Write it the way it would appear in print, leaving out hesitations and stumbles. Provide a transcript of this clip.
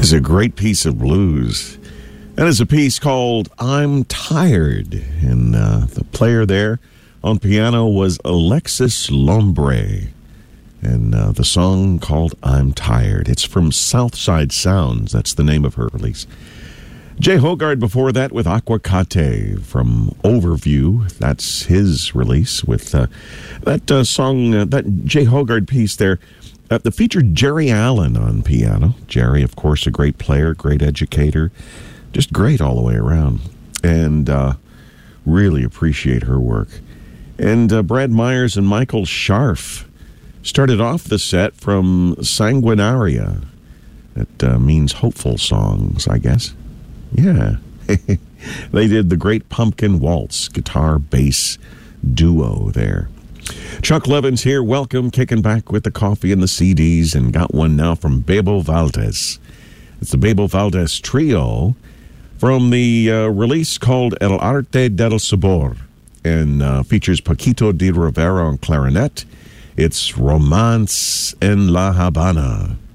is a great piece of blues. That is a piece called I'm Tired. And the player there on piano was Alexis Lombre. And the song called I'm Tired. It's from Southside Sounds. That's the name of her release. Jay Hoggard before that with Aquacate from Overview. That's his release with that song, that Jay Hoggard piece there. That featured Jerry Allen on piano. Jerry, of course, a great player, great educator. Just great all the way around. And really appreciate her work. And Brad Myers and Michael Scharf started off the set from Sanguinaria. That means hopeful songs, I guess. Yeah. They did the Great Pumpkin Waltz, guitar, bass duo there. Chuck Levins here. Welcome. Kicking back with the coffee and the CDs, and got one now from Bebo Valdez. It's the Bebo Valdez Trio from the release called El Arte del Sabor, and features Paquito de Rivera on clarinet. It's Romance en La Habana.